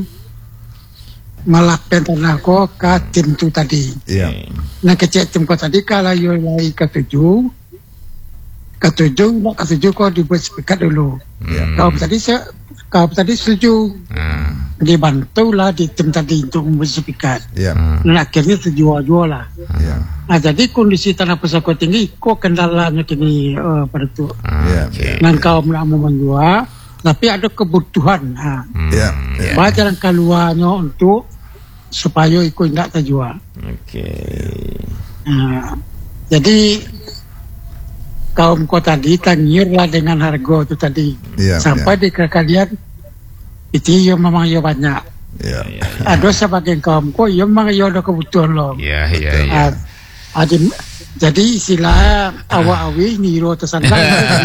melapkan tanah ko ke tim tu tadi. Ya. Nah kecek tim ko tadi kalau yoi ketujuh, ketujuh, nak ketujuh ko dibuat sepakat dulu. Ya. Kaum tadi se, kaum tadi setuju, Ah. dibantulah di tim tadi untuk membuat sepakat. Ya. Dan akhirnya terjual-jual lah. Ya. Nah jadi kondisi tanah pusako tinggi, kok kendalanya kini uh, pada itu. Ya. Oke. Dan kaum nak mau menjual, tapi ada kebutuhan. Nah, Hmm. Ya. baca dan keluarnya untuk supaya ikut tidak terjual. Oke. Nah, jadi kaum ko tadi tangiurlah dengan harga itu tadi. Ya, Sampai ya. di kekalian itu yo memang yo banyak. Ya. Ada sebagian kaum ko yo memang yo ada kebutuhan lo. Iya, iya, iya. Ah, ada jadi istilah awa-awi niro tersandang.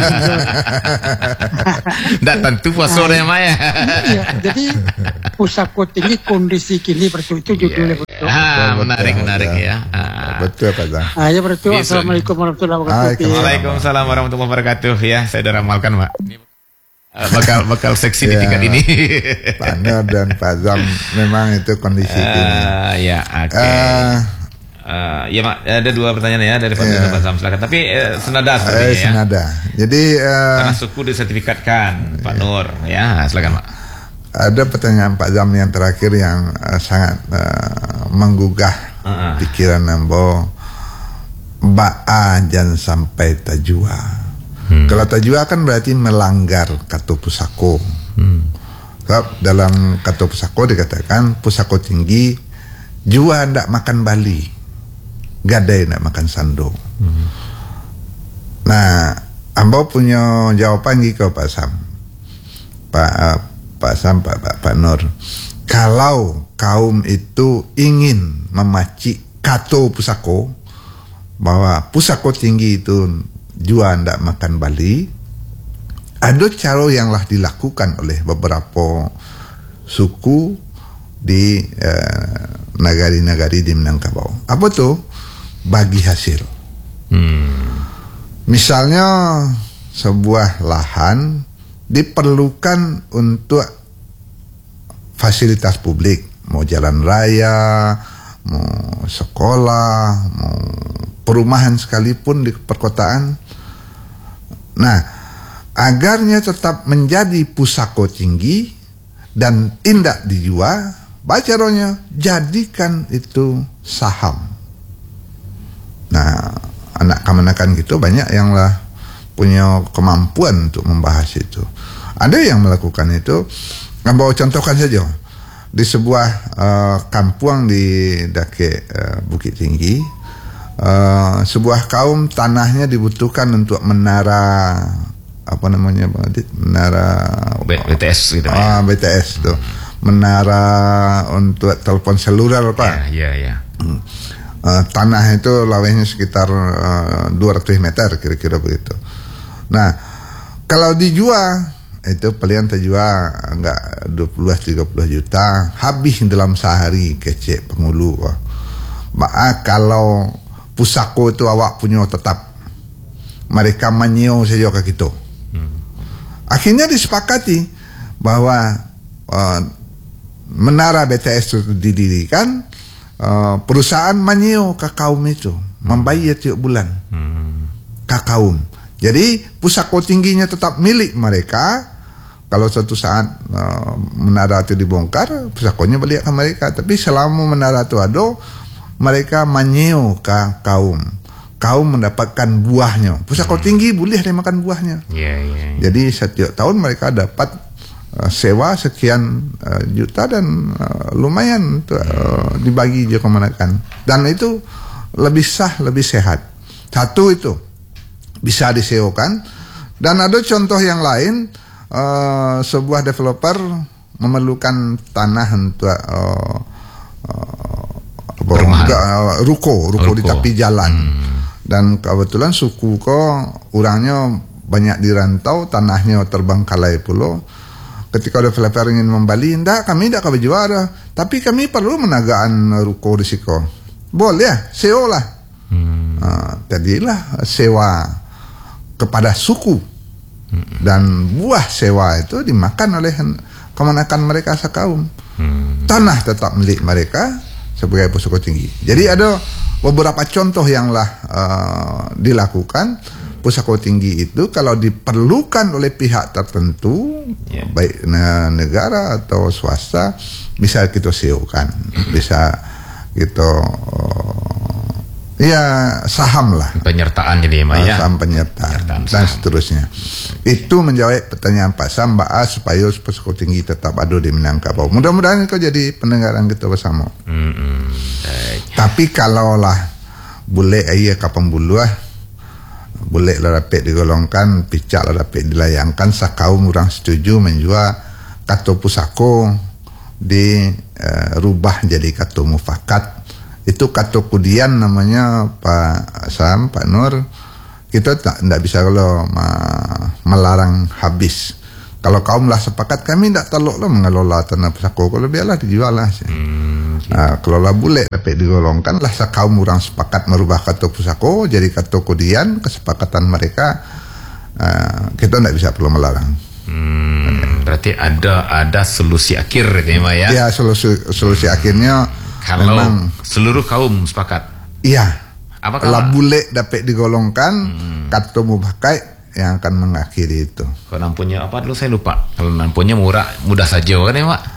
Nggak tentu sore Maya. Ya, jadi pusako tinggi kondisi kini berarti itu judulnya betul. Ah, Betul, menarik, betul, menarik betul. ya. Ah. Betul Pak Zam. Ah, ya berarti Bisa. Assalamualaikum warahmatullahi wabarakatuh. Waalaikumsalam warahmatullahi wabarakatuh. Ya, saya udah ramalkan, Pak. Ini, uh, bakal bakal seksi di Ya. tingkat ini. Pak Nur dan Pak Zam memang itu kondisi kini. Uh, ya, oke. Eh, Uh, ya, Mak, ada dua pertanyaan ya dari Pak Iya. Nur dan Pak Sam. Silakan. Tapi uh, senada eh, sepertinya ya. senada. Jadi eh, Karena suku disertifikatkan, Pak Nur. Ya, silakan, Pak. ada pertanyaan Pak Zam yang terakhir yang eh, sangat eh, menggugah Uh-uh. pikiran Nambo. Ba'a jangan sampai tajua. Hmm. Kalau tajua kan berarti melanggar kata pusako. Hmm. Sebab dalam kata pusako dikatakan pusako tinggi jua ndak makan bali, gadai ndak makan sando. Hmm. Nah, Ambo punya jawaban gitu Pak Sam, Pak uh, Pak Sam, Pak Pak, Pak Nur. Kalau kaum itu ingin memacik kato pusako bahwa pusako tinggi itu jua ndak makan bali, ada cara yang lah dilakukan oleh beberapa suku di uh, negari-negari di Minangkabau. Apa tuh? Bagi hasil. Hmm. Misalnya sebuah lahan diperlukan untuk fasilitas publik, mau jalan raya, mau sekolah, mau perumahan sekalipun di perkotaan. Nah, agarnya tetap menjadi pusako tinggi dan tindak dijual, bacaronya jadikan itu saham. Nah, anak kemenakan gitu banyak yang lah punya kemampuan untuk membahas itu. Ada yang melakukan itu. Ambo contohkan saja di sebuah uh, kampung di Dake uh, Bukit Tinggi, uh, sebuah kaum tanahnya dibutuhkan untuk menara apa namanya Bang Adit? Menara B T S gitu ah, ya. B T S tuh. Menara untuk telepon seluler Pak. Ya, ya, ya. Hmm. Uh, tanah itu lawehnya sekitar uh, dua ratus meter kira-kira begitu. Nah, kalau dijual itu paling terjual enggak dua puluh tiga puluh juta, habis dalam sehari kecek pengulu. Bah, kalau pusako itu awak punya tetap, mereka menyeo saja ke kita. Hmm. Akhirnya disepakati bahwa uh, menara B T S itu didirikan, uh, perusahaan menyeo ke kaum itu, membayar tiap bulan hmm. ke kaum. Jadi pusako tingginya tetap milik mereka. Kalau suatu saat uh, menara itu dibongkar, pusakonya balik ke mereka. Tapi selama menara itu ada, mereka menyeo ke kaum. Kaum mendapatkan buahnya. Pusako hmm. tinggi boleh dia makan buahnya. Yeah, yeah, yeah. Jadi setiap tahun mereka dapat uh, sewa sekian uh, juta dan uh, lumayan untuk, uh, dibagi je kemanakan. Dan itu lebih sah, lebih sehat. Satu itu bisa disewakan. Dan ada contoh yang lain, uh, sebuah developer memerlukan tanah untuk uh, uh, enggak, uh, ruko, ruko, ruko di tepi jalan. Hmm. Dan kebetulan suku ko orangnya banyak di rantau, tanahnya terbengkalai pulau. Ketika developer ingin membeli, enggak, kami tidak akan berjuara, tapi kami perlu menagaan ruko risiko. Boleh ya, sewa lah. Hmm. Uh, jadilah sewa kepada suku, hmm. dan buah sewa itu dimakan oleh kemenakan mereka sekaum. Hmm. Tanah tetap milik mereka sebagai pusako tinggi. Jadi ada beberapa contoh yang lah uh, dilakukan. Pusako tinggi itu kalau diperlukan oleh pihak tertentu, yeah. baik negara atau swasta, bisa kita sewakan, bisa kita uh, ya saham lah, penyertaan jadi uh, ya. Saham penyertaan, penyertaan dan saham. Seterusnya. Itu menjawab pertanyaan Pak Sam, Mbak A, supaya pusako tinggi tetap ada di Minangkabau. Mudah-mudahan itu jadi pendengaran kita bersama. Mm-hmm. Tapi kalau lah boleh ayah kapan buluah, boleh lah dapat digolongkan, picak lah dapat dilayangkan, sakaum orang setuju menjual kato pusako dirubah jadi kato mufakat. Itu kato kudian namanya Pak Sam, Pak Nur. Kita tak tidak bisa kalau ma, melarang habis. Kalau kaum lah sepakat, kami tidak teluk lah mengelola tanah pusako, kalau biarlah dijual lah. Hmm, okay. Nah, kalau lah boleh dapat digolongkan lah sekaum orang sepakat merubah kato pusako jadi kato kudian, kesepakatan mereka, uh, kita tidak bisa perlu melarang. Hmm, berarti ada ada solusi akhir gitu ya? Ya, solusi solusi akhirnya kalau memang seluruh kaum sepakat. Iya. Apakah lah boleh dapat digolongkan hmm. kato mubakai yang akan mengakhiri itu. Kalau nampunya apa dulu saya lupa. Kalau nampunya murah, mudah saja kan ya Pak?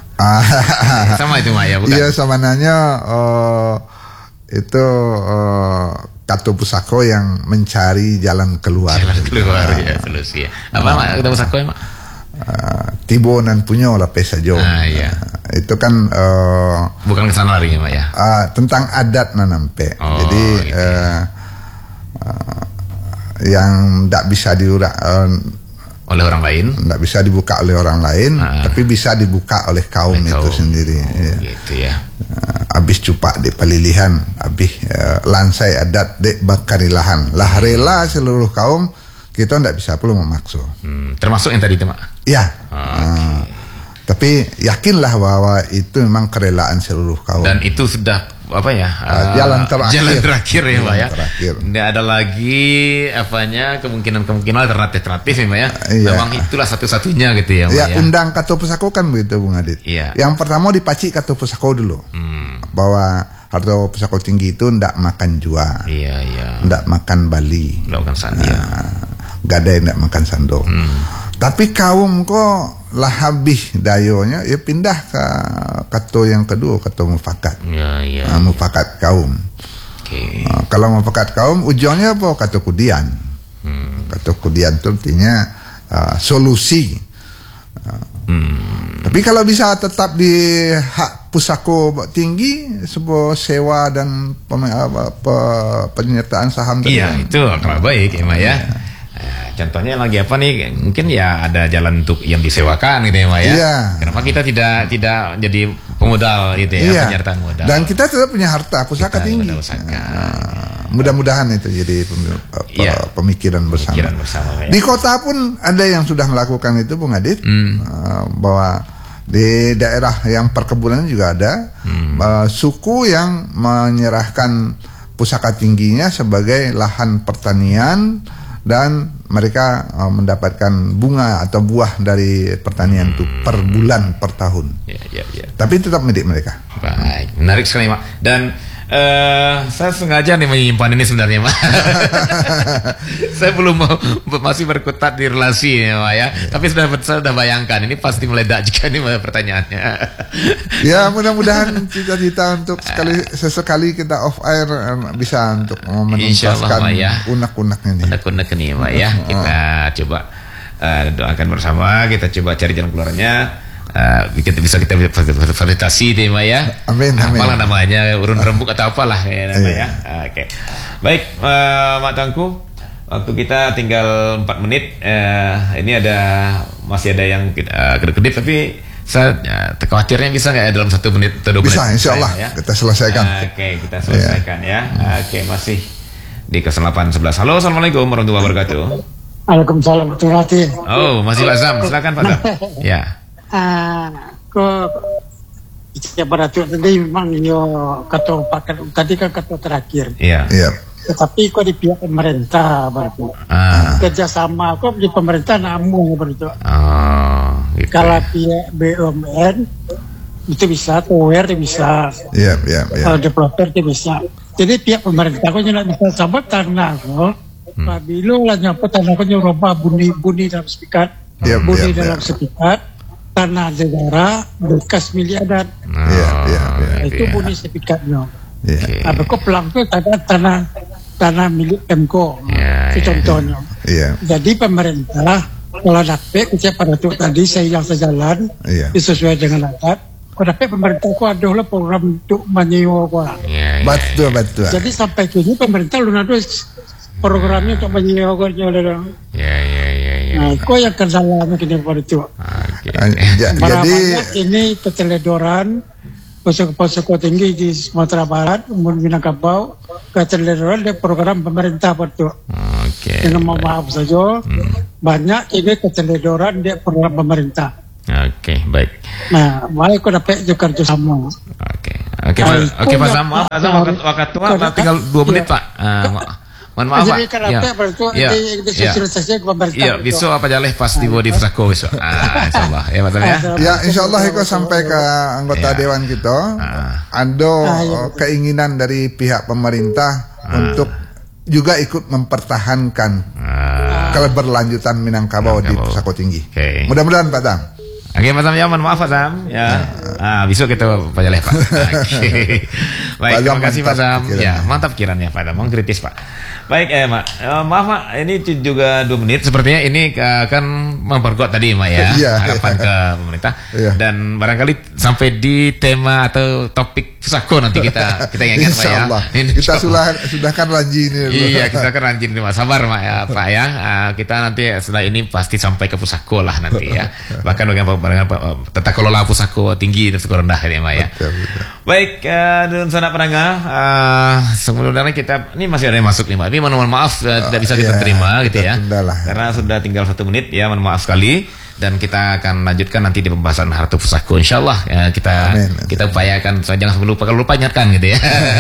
Sama itu Mak ya, bukan? Iya, sama nanya uh, itu uh, kato pusako yang mencari jalan keluar. Jalan keluar uh, ya, solusi ya. Apa uh, Mak kato pusako ya Mak? Uh, Tibonan punya lah pesajo. Ah, iya. Uh, itu kan uh, bukan kesana lari ya Mak ya? Uh, tentang adat nanampe. Oh, jadi gitu ya. uh, uh, yang tidak bisa diurak uh, oleh orang lain, tidak bisa dibuka oleh orang lain, ah. tapi bisa dibuka oleh kaum oleh itu kaum. sendiri. Oh, ya. Gitu ya. Uh, abis cupak di palilihan, abis uh, lansai adat di bakarilahan, lah rela seluruh kaum, kita tidak bisa perlu memaksa. Hmm, termasuk yang tadi itu Mak? Ya. Oh, okay. uh, tapi yakinlah bahwa itu memang kerelaan seluruh kaum. Dan itu sudah apa ya uh, jalan terakhir jalan terakhir ya Pak ya. Terakhir. Nggak ada lagi apanya kemungkinan-kemungkinan alternatif-alternatif ya Pak ya. Iya. Memang itulah satu-satunya gitu ya Pak ya. ya. Undang kato pusako kan begitu Bung Adit. Iya. Yang pertama dipacik kato pusako dulu. Hmm. Bahwa kato pusako tinggi itu ndak makan jua. Iya iya. Ndak makan bali. Ndak makan sandi. Nah, gadai ndak makan sando. Hmm. Tapi kaum kok lah habis dayonya, ya pindah ke kato yang kedua, kato mufakat. Ya, ya. Nah, mufakat kaum. Okay. Nah, kalau mufakat kaum, ujungnya apa? Kato kudian. Hmm. Kato kudian itu artinya uh, solusi. Uh, hmm. Tapi kalau bisa tetap di hak pusako tinggi, sebuah sewa dan pem, apa, pe, penyertaan saham. Iya, itu akan baik ya, Mak ya. Contohnya lagi apa nih? Mungkin ya ada jalan untuk yang disewakan gitu ya, Mak ya. Iya. Kenapa kita tidak tidak jadi pemodal gitu ya, iya. penyertaan modal. Dan kita tetap punya harta pusaka kita tinggi. Nah, mudah-mudahan itu jadi pem, iya. pemikiran bersama. Pemikiran bersama ya. Di kota pun ada yang sudah melakukan itu, Bung Adit, hmm. uh, bahwa di daerah yang perkebunan juga ada hmm. uh, suku yang menyerahkan pusaka tingginya sebagai lahan pertanian. Dan mereka uh, mendapatkan bunga atau buah dari pertanian itu hmm. per bulan, per tahun. Ya, ya, ya. Tapi tetap milik mereka. Baik, menarik sekali, Mak. Dan uh, saya sengaja nih menyimpan ini sebenarnya, Mak. Saya belum mau masih berkutat di relasi ya, Mak ya. Ya. Tapi sudah saya sudah bayangkan ini pasti meledak jika ini pertanyaannya. Ya, mudah-mudahan cita-cita untuk sekali sesekali kita off air bisa untuk menuntaskan ya. unek-unek ini. Unek-unek ini, Pak ya. Kita coba uh, doakan bersama, kita coba cari jalan keluarnya. Uh, kita bisa kita fasilitasi deh, Pak ya. Amin, amin. Apalah namanya, urun rembuk atau apalah ya, nama, ya. Oke. Okay. Baik, uh, Mak Tangku, waktu kita tinggal empat menit. Uh, ini ada masih ada yang uh, kedip-kedip, tapi saya ya, khawatirnya bisa nggak ya dalam satu menit atau dua menit? Bisa, insya Allah ya? Kita selesaikan. Uh, Oke, okay, kita selesaikan ya. ya. Uh, Oke, okay, masih di kesalapan sebelas. Halo, assalamualkum warahmatullahi wabarakatuh. Waalaikumsalam warahmatullahi. Oh, masih Pak Zam, silakan Pak Zam. Ya. Ah, kok siapa tu tadi memang yo kata pakai tadi kan kata terakhir. Iya. Iya. Tetapi kok di pihak pemerintah berarti. Ah. Kerjasama kok di pemerintah namun berarti. Oh, gitu. Kalau pihak B U M N itu bisa, tower itu bisa. Iya, iya, iya. Kalau developer itu bisa. Jadi pihak pemerintah kok tidak bisa sama tanah kok. Hmm. Apabila lah nyapa tanah kok nyoba buni-buni dalam sepikat. Iya, buni iya, dalam iya. sepikat. Tanah negara bekas milik adat. Oh, iya, iya, iya. Itu iya. bunyi sertifikatnya. Iya. Apa kok pelang itu tanah tanah tanah milik Pemko. Iya, Itu iya. contohnya. Iya. Jadi pemerintah kalau dapat setiap pada waktu tadi saya yang sejalan Iya. sesuai dengan adat. Kalau dapat pemerintah kok adalah program untuk menyewa orang. Iya, iya. Betul, betul. Jadi sampai kini pemerintah lu nado programnya untuk menyogornya oleh Ya, ya, ya, ya. nah, kok yang kendala mungkin pada itu. Oke. Ja- Jadi jadi ini keteledoran posko-posko tinggi di Sumatera Barat, Minangkabau, keteledoran dari program pemerintah betul. Oke. Dengan mohon maaf saja, banyak ini keteledoran dari program pemerintah. Oke, baik. Nah, baik kau dapat juga kerjasama. Oke. Oke, Pak. Oke, Pak Sam. Maaf, Pak Sam, waktu waktu tua tinggal dua menit, Pak. Ah, ma- Mohon maaf, Pak. Jadi kalau Ya. apa itu Ya. di di Ya. sosialisasi ke pemerintah. Iya, betul. besok apa jaleh pas di di Fusako besok. Ah, insyaallah. Ya, Pak Sam ya. ya insya Allah Eko sampai ke anggota Ya. dewan kita Ah. ada Ah, iya. uh, keinginan dari pihak pemerintah untuk juga ikut mempertahankan Ah. keberlanjutan Minangkabau di Minangkabau. Pusako Tinggi. Oke. Mudah-mudahan Pak Tam. Oke, Pak Sam, ya, mohon maaf, Pak Sam. Ya. Ah, besok kita Pak Jaleh, Pak. Oke. Baik, Pak Sam terima kasih, Pak mantap Sam. pikirannya. Ya, mantap pikirannya, Pak Sam. Kritis, Pak. Baik, eh, Mak. Eh, maaf, Mak. Ini juga dua menit. Sepertinya ini eh, akan memperkuat tadi, Mak, ya. Iya. Harapan ke pemerintah. Iya. Dan barangkali sampai di tema atau topik Pusako nanti kita kita ingatkan, Pak, ya. Insya Allah. Insya Kita Allah. sudah sudahkan ranji ini dulu. Iya, kita kan rajin nih, Mas. Sabar, Mak, ya, Pak, ya. Ah, kita nanti setelah ini pasti sampai ke Pusako lah nanti, ya. Bahkan dengan dengan tata kelola Pusako tinggi dan Pusako rendah ini, Mak, ya. Betul, betul. Baik, uh, dan sanak pendengar, uh, sebelumnya kita ini masih ada yang masuk nih, Mak. Tapi mohon maaf uh, tidak bisa kita Iya, terima gitu ya. tunda lah. Karena sudah tinggal satu menit ya, mohon maaf sekali. Dan kita akan lanjutkan nanti di pembahasan Harta Pusako. Insyaallah ya, kita Amin. kita upayakan so, jangan sampai lupa, kalau lupa ingatkan gitu ya.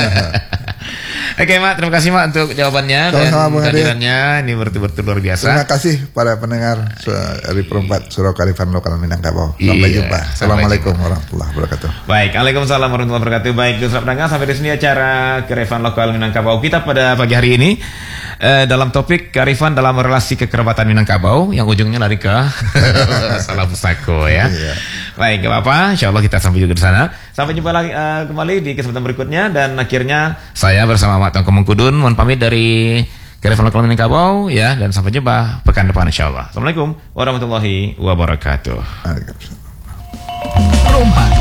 Oke, Mak, terima kasih, Mak, untuk jawabannya dan Sama-sama, Bung Hadi. kehadirannya. Ini betul-betul luar biasa. Terima kasih pada pendengar su- dari perempat Surau Karifan Lokal Minangkabau. Sampai Iya, jumpa. sampai Assalamualaikum jumpa. warahmatullahi wabarakatuh. Baik, Waalaikumsalam warahmatullahi wabarakatuh. Baik, saudara pendengar, sampai di sini acara Kearifan Lokal Minangkabau kita pada pagi hari ini eh, dalam topik kearifan dalam relasi kekerabatan Minangkabau yang ujungnya lari ke salah Pusako ya. Iya. Baik, gak apa-apa. Insya Allah kita sampai juga di sana. Sampai jumpa lagi eh, kembali di kesempatan berikutnya dan akhirnya saya bersama Mak Tongko Mengkudun mohon pamit dari Kearifan Lokal Minangkabau ya, dan sampai jumpa pekan depan insya Allah. Assalamualaikum warahmatullahi wabarakatuh. Waalaikumsalam. Perompak